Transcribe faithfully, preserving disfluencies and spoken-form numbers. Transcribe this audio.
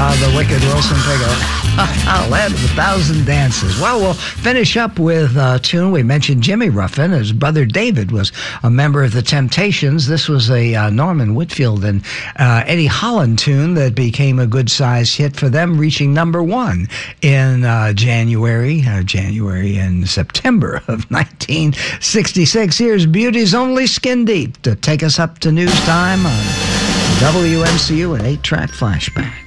Ah, the wicked Wilson Pickett. Land of a Thousand Dances. Well, we'll finish up with a tune. We mentioned Jimmy Ruffin. His brother David was a member of the Temptations. This was a uh, Norman Whitfield and uh, Eddie Holland tune that became a good-sized hit for them, reaching number one in uh, January, uh, January and September of nineteen sixty-six. Here's Beauty's Only Skin Deep to take us up to news time on W M C U, an eight-track flashback.